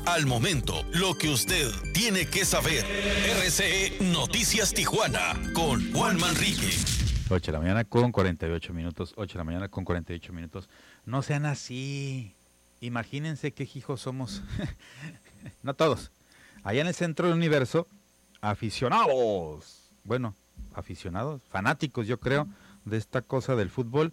Al momento, lo que usted tiene que saber. RCE Noticias Tijuana con Juan Manrique. 8 de la mañana con 48 minutos. 8 de la mañana con 48 minutos. No sean así. Imagínense qué hijos somos. No todos. Allá en el centro del universo, aficionados. Bueno, aficionados, fanáticos, yo creo, de esta cosa del fútbol,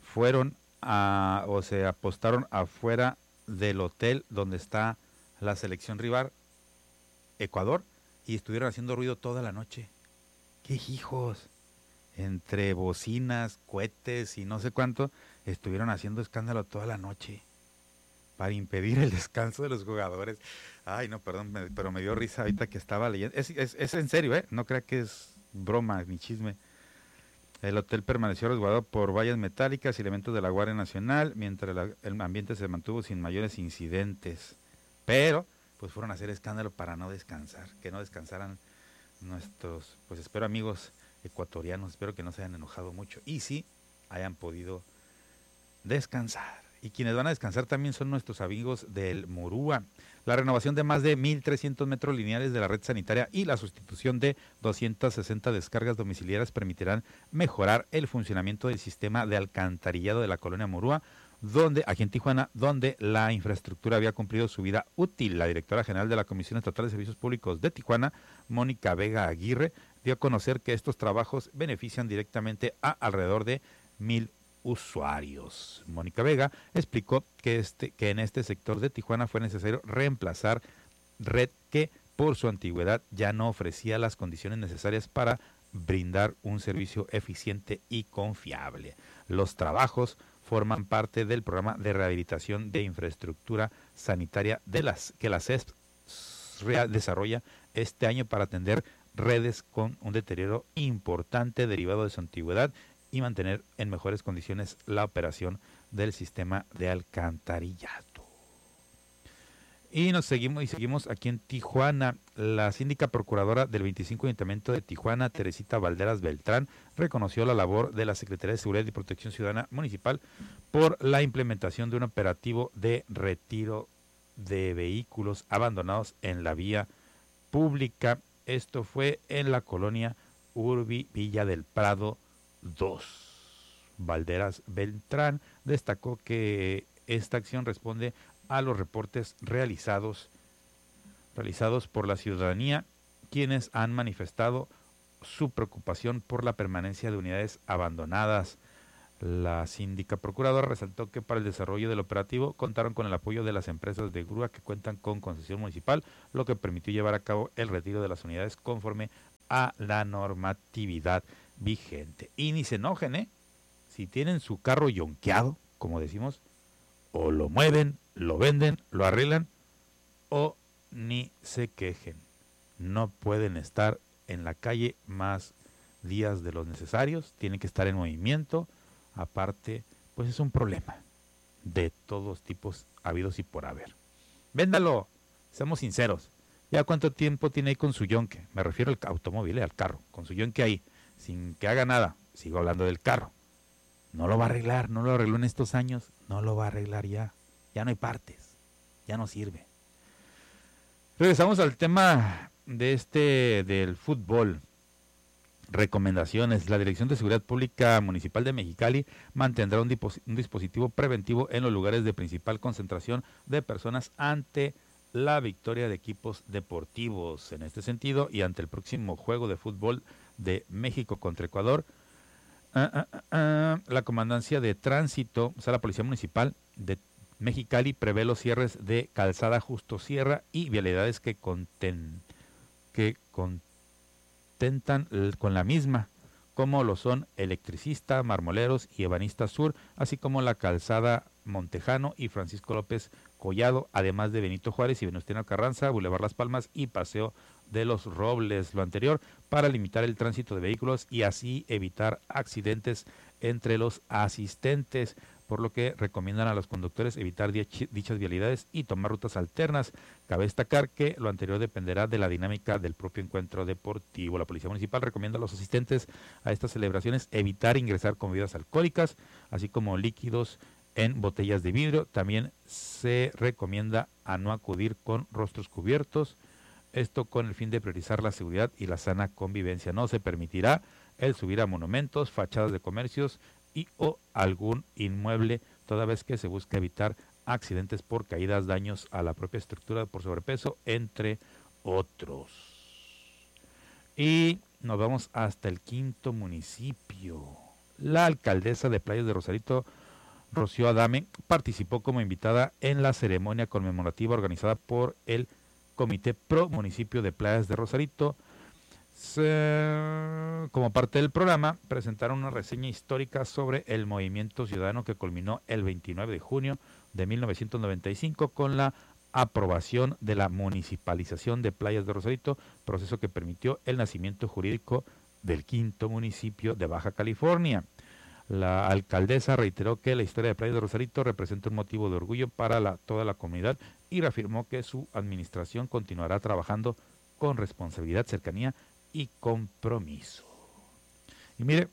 se apostaron afuera del hotel donde está la selección rival, Ecuador, y estuvieron haciendo ruido toda la noche. ¡Qué hijos! Entre bocinas, cohetes y no sé cuánto, estuvieron haciendo escándalo toda la noche para impedir el descanso de los jugadores. Ay, no, perdón, pero me dio risa ahorita que estaba leyendo. Es en serio, no crea que es broma ni chisme. El hotel permaneció resguardado por vallas metálicas y elementos de la Guardia Nacional, mientras el ambiente se mantuvo sin mayores incidentes. Pero, pues fueron a hacer escándalo para no descansar, que no descansaran nuestros, pues espero amigos ecuatorianos, espero que no se hayan enojado mucho y sí hayan podido descansar. Y quienes van a descansar también son nuestros amigos del Murúa. La renovación de más de 1,300 metros lineales de la red sanitaria y la sustitución de 260 descargas domiciliarias permitirán mejorar el funcionamiento del sistema de alcantarillado de la colonia Murúa, aquí en Tijuana, donde la infraestructura había cumplido su vida útil. La directora general de la Comisión Estatal de Servicios Públicos de Tijuana, Mónica Vega Aguirre, dio a conocer que estos trabajos benefician directamente a alrededor de 1,000 usuarios. Mónica Vega explicó que en este sector de Tijuana fue necesario reemplazar red que por su antigüedad ya no ofrecía las condiciones necesarias para brindar un servicio eficiente y confiable. Los trabajos forman parte del programa de rehabilitación de infraestructura sanitaria que la CESP desarrolla este año para atender redes con un deterioro importante derivado de su antigüedad y mantener en mejores condiciones la operación del sistema de alcantarillado. Y seguimos aquí en Tijuana. La síndica procuradora del 25 Ayuntamiento de Tijuana, Teresita Valderas Beltrán, reconoció la labor de la Secretaría de Seguridad y Protección Ciudadana Municipal por la implementación de un operativo de retiro de vehículos abandonados en la vía pública. Esto fue en la colonia Urbi Villa del Prado 2. Valderas Beltrán destacó que esta acción responde a los reportes realizados por la ciudadanía, quienes han manifestado su preocupación por la permanencia de unidades abandonadas. La síndica procuradora resaltó que para el desarrollo del operativo contaron con el apoyo de las empresas de grúa que cuentan con concesión municipal, lo que permitió llevar a cabo el retiro de las unidades conforme a la normatividad vigente. Y ni se enojen, si tienen su carro yonqueado, como decimos, o lo mueven, lo venden, lo arreglan, o ni se quejen. No pueden estar en la calle más días de los necesarios, tienen que estar en movimiento. Aparte, pues es un problema de todos tipos habidos y por haber. Véndalo, seamos sinceros. ¿Ya cuánto tiempo tiene ahí con su yonque? Me refiero al automóvil, al carro, con su yonque ahí, sin que haga nada. Sigo hablando del carro. No lo va a arreglar, no lo arregló en estos años, no lo va a arreglar ya. Ya no hay partes, ya no sirve. Regresamos al tema del fútbol. Recomendaciones. La Dirección de Seguridad Pública Municipal de Mexicali mantendrá un dispositivo preventivo en los lugares de principal concentración de personas ante la victoria de equipos deportivos. En este sentido, y ante el próximo juego de fútbol de México contra Ecuador, la Comandancia de Tránsito, o sea, la Policía Municipal de Mexicali prevé los cierres de Calzada Justo Sierra y vialidades que contentan con la misma, como lo son Electricista, Marmoleros y Ebanista Sur, así como la Calzada Montejano y Francisco López Collado, además de Benito Juárez y Venustiano Carranza, Boulevard Las Palmas y Paseo de los Robles. Lo anterior para limitar el tránsito de vehículos y así evitar accidentes entre los asistentes, por lo que recomiendan a los conductores evitar dichas vialidades y tomar rutas alternas. Cabe destacar que lo anterior dependerá de la dinámica del propio encuentro deportivo. La Policía Municipal recomienda a los asistentes a estas celebraciones evitar ingresar con bebidas alcohólicas, así como líquidos en botellas de vidrio. También se recomienda a no acudir con rostros cubiertos, esto con el fin de priorizar la seguridad y la sana convivencia. No se permitirá el subir a monumentos, fachadas de comercios y o algún inmueble, toda vez que se busca evitar accidentes por caídas, daños a la propia estructura por sobrepeso, entre otros. Y nos vamos hasta el quinto municipio. La alcaldesa de Playas de Rosarito, Rocío Adame, participó como invitada en la ceremonia conmemorativa organizada por el Comité Pro Municipio de Playas de Rosarito. Como parte del programa, presentaron una reseña histórica sobre el movimiento ciudadano que culminó el 29 de junio de 1995 con la aprobación de la municipalización de Playas de Rosarito, proceso que permitió el nacimiento jurídico del quinto municipio de Baja California. La alcaldesa reiteró que la historia de Playas de Rosarito representa un motivo de orgullo para toda la comunidad y reafirmó que su administración continuará trabajando con responsabilidad, cercanía y compromiso. Y mire,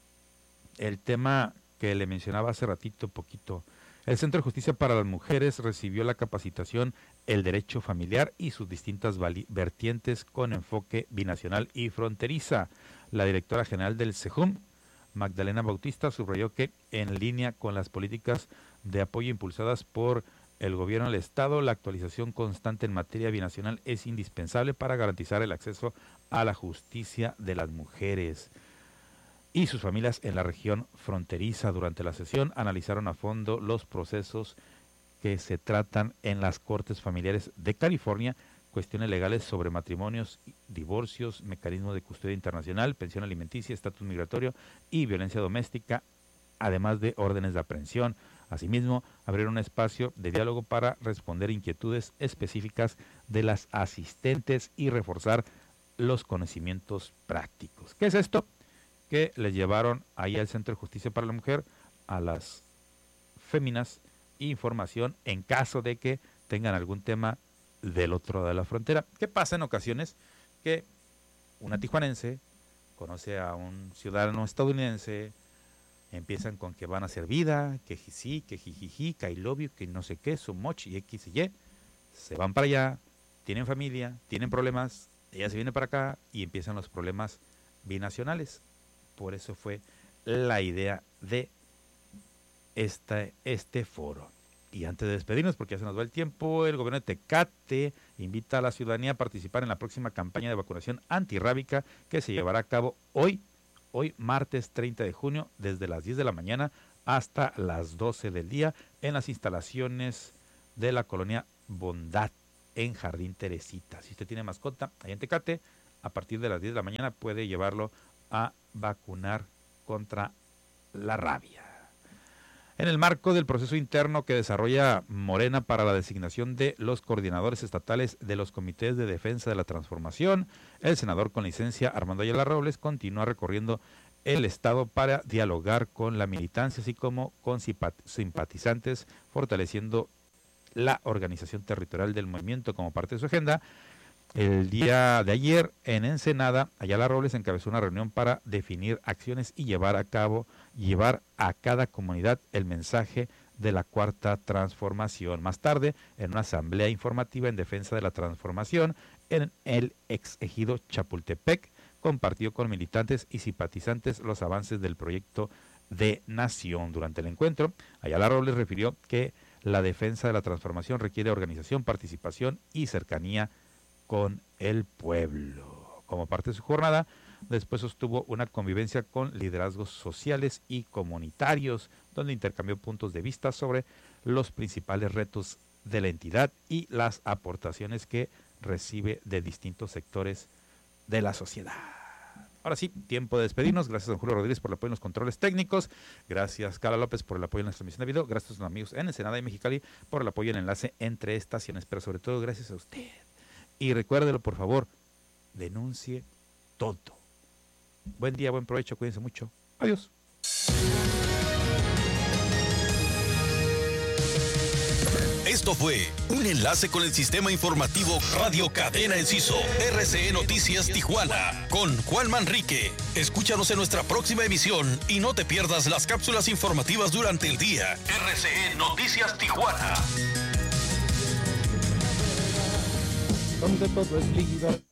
el tema que le mencionaba hace ratito, poquito, el Centro de Justicia para las Mujeres recibió la capacitación El Derecho Familiar y sus distintas vertientes con enfoque binacional y fronteriza. La directora general del CEJUM, Magdalena Bautista, subrayó que en línea con las políticas de apoyo impulsadas por el gobierno del Estado, la actualización constante en materia binacional es indispensable para garantizar el acceso a la justicia de las mujeres y sus familias en la región fronteriza. Durante la sesión analizaron a fondo los procesos que se tratan en las Cortes Familiares de California, cuestiones legales sobre matrimonios, divorcios, mecanismos de custodia internacional, pensión alimenticia, estatus migratorio y violencia doméstica, además de órdenes de aprehensión. Asimismo, abrieron un espacio de diálogo para responder inquietudes específicas de las asistentes y reforzar los conocimientos prácticos. ¿Qué es esto? Que les llevaron ahí al Centro de Justicia para la Mujer a las féminas información en caso de que tengan algún tema del otro lado de la frontera. ¿Qué pasa en ocasiones? Que una tijuanense conoce a un ciudadano estadounidense, empiezan con que van a hacer vida, que sí, que jijiji, que I love you, que no sé qué, so much, y X y Y. Se van para allá, tienen familia, tienen problemas, ella se viene para acá y empiezan los problemas binacionales. Por eso fue la idea de este foro. Y antes de despedirnos, porque ya se nos va el tiempo, el gobierno de Tecate invita a la ciudadanía a participar en la próxima campaña de vacunación antirrábica que se llevará a cabo hoy martes 30 de junio, desde las 10 de la mañana hasta las 12 del día, en las instalaciones de la colonia Bondad, en Jardín Teresita. Si usted tiene mascota allá en Tecate, a partir de las 10 de la mañana puede llevarlo a vacunar contra la rabia. En el marco del proceso interno que desarrolla Morena para la designación de los coordinadores estatales de los comités de defensa de la transformación, el senador con licencia Armando Ayala Robles continúa recorriendo el estado para dialogar con la militancia, así como con simpatizantes, fortaleciendo la organización territorial del movimiento como parte de su agenda. El día de ayer, en Ensenada, Ayala Robles encabezó una reunión para definir acciones y llevar a cada comunidad el mensaje de la Cuarta Transformación. Más tarde, en una asamblea informativa en defensa de la transformación en el ex ejido Chapultepec, compartió con militantes y simpatizantes los avances del proyecto de nación. Durante el encuentro, Ayala Robles refirió que la defensa de la transformación requiere organización, participación y cercanía con el pueblo. Como parte de su jornada, después sostuvo una convivencia con liderazgos sociales y comunitarios, donde intercambió puntos de vista sobre los principales retos de la entidad y las aportaciones que recibe de distintos sectores de la sociedad. Ahora sí, tiempo de despedirnos. Gracias a don Julio Rodríguez por el apoyo en los controles técnicos. Gracias, Carla López, por el apoyo en la transmisión de video. Gracias a sus amigos en Ensenada y Mexicali por el apoyo en el enlace entre estaciones. Pero sobre todo, gracias a usted. Y recuérdelo, por favor, denuncie todo. Buen día, buen provecho, cuídense mucho. Adiós. Esto Esto fue un enlace con el sistema informativo Radio Cadena Enciso, RCE Noticias Tijuana, con Juan Manrique. Escúchanos en nuestra próxima emisión y no te pierdas las cápsulas informativas durante el día. RCE Noticias Tijuana. Donde todo es libertad.